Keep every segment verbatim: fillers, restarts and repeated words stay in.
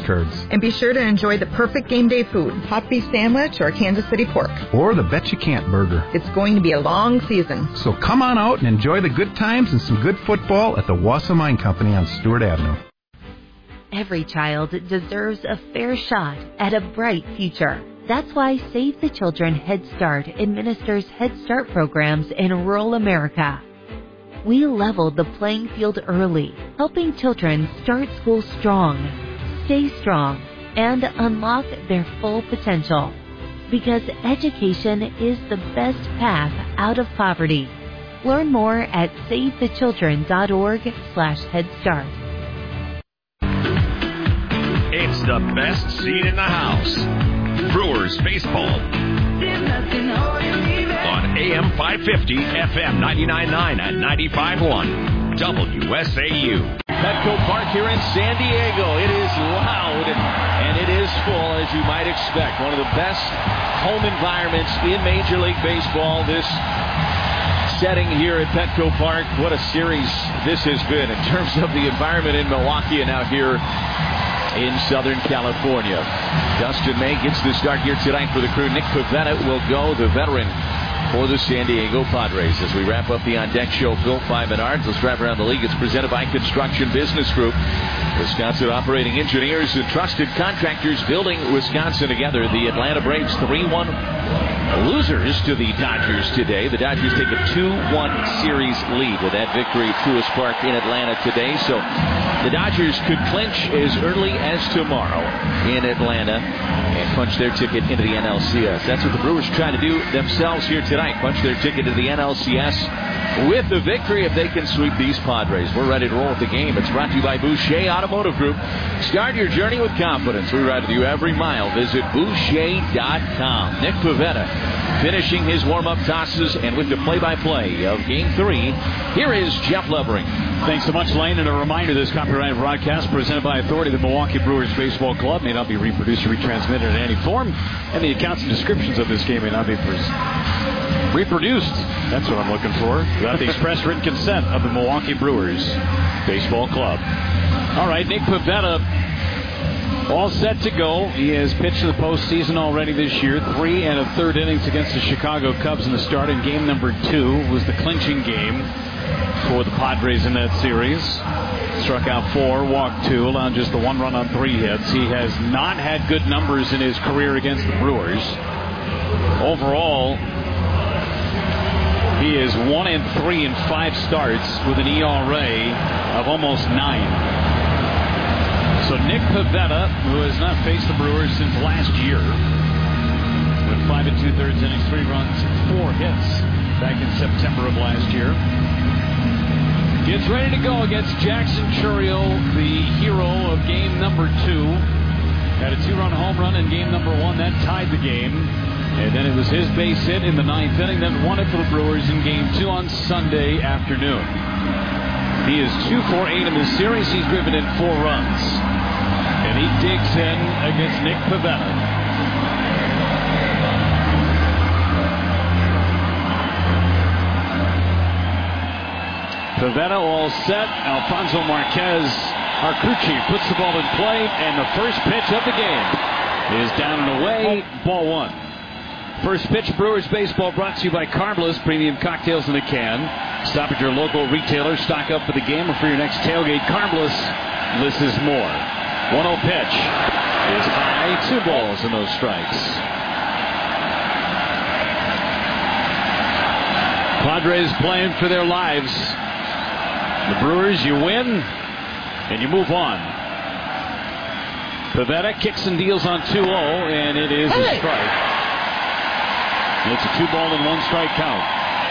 cards. And be sure to enjoy the perfect game day food, hot beef sandwich or Kansas City pork. Or the Bet You Can't burger. It's going to be a long season. So come on out and enjoy the good times and some good football at the Wausau Mine Company on Stewart Avenue. Every child deserves a fair shot at a bright future. That's why Save the Children Head Start administers Head Start programs in rural America. We leveled the playing field early, helping children start school strong, stay strong, and unlock their full potential. Because education is the best path out of poverty. Learn more at savethechildren.org slash Head Start. It's the best seat in the house. Brewers baseball. On A M five fifty, F M ninety-nine point nine and ninety-five point one. W S A U. Petco Park here in San Diego. It is loud and it is full, as you might expect. One of the best home environments in Major League Baseball. This setting here at Petco Park. What a series this has been in terms of the environment in Milwaukee and out here in Southern California. Dustin May gets the start here tonight for the crew. Nick Pivetta will go, the veteran for the San Diego Padres. As we wrap up the On Deck show, Bill Five Menards. Let's drive around the league. It's presented by Construction Business Group. Wisconsin operating engineers and trusted contractors building Wisconsin together. The Atlanta Braves three one losers to the Dodgers today. The Dodgers take a two one series lead with that victory at Truist Park in Atlanta today. So the Dodgers could clinch as early as tomorrow in Atlanta and punch their ticket into the N L C S. That's what the Brewers try to do themselves here tonight. Punch their ticket to the N L C S with the victory if they can sweep these Padres. We're ready to roll with the game. It's brought to you by Boucher Automotive Group. Start your journey with confidence. We ride with you every mile. Visit Boucher dot com. Nick Pivetta finishing his warm-up tosses, and with the play-by-play of Game three, here is Jeff Levering. Thanks so much, Lane. And a reminder, this copyrighted broadcast presented by authority of the Milwaukee Brewers Baseball Club may not be reproduced or retransmitted in any form, and the accounts and descriptions of this game may not be pres- reproduced. That's what I'm looking for. Without the express written consent of the Milwaukee Brewers Baseball Club. All right, Nick Pivetta all set to go. He has pitched in the postseason already this year. Three and a third innings against the Chicago Cubs in the start. In game number two was the clinching game for the Padres in that series. Struck out four, walked two, allowed just the one run on three hits. He has not had good numbers in his career against the Brewers. Overall, he is one and three in five starts with an E R A of almost nine. So Nick Pivetta, who has not faced the Brewers since last year, with five and two thirds innings, three runs, four hits back in September of last year, gets ready to go against Jackson Chourio, the hero of game number two. Had a two-run home run in game number one. That tied the game. And then it was his base hit in the ninth inning. Then won it for the Brewers in game two on Sunday afternoon. He is two for eight in the series. He's driven in four runs. And he digs in against Nick Pivetta. Pivetta all set. Alfonso Marquez Arcucci puts the ball in play, and the first pitch of the game is down and away. Ball one. First pitch, Brewers baseball, brought to you by Carbliss, premium cocktails in a can. Stop at your local retailer, stock up for the game or for your next tailgate. Carbliss, less is more. one oh pitch is high. Two balls and no strikes. Padres playing for their lives. The Brewers, you win, and you move on. Pivetta kicks and deals on two oh, and it is a strike. It's a two ball and one strike count.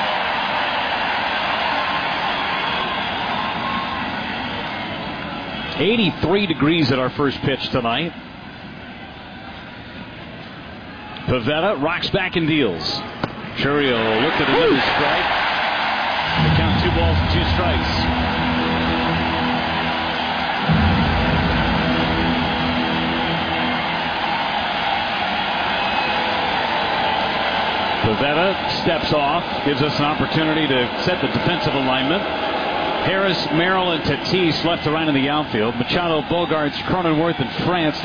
eighty-three degrees at our first pitch tonight. Pivetta rocks back and deals. Chourio looked at another strike. The count, two balls and two strikes. Pivetta steps off, gives us an opportunity to set the defensive alignment. Harris, Merrill, and Tatis left to right in the outfield. Machado, Bogarts, Cronenworth, and France